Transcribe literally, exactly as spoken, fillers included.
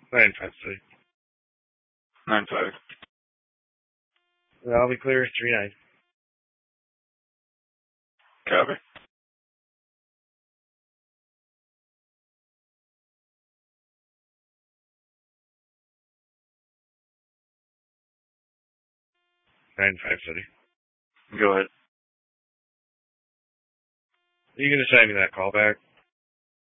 Nine five three. Nine five. I'll be clear. Three nine. Copy. Nine five three. Go ahead. Are you gonna send me that call back?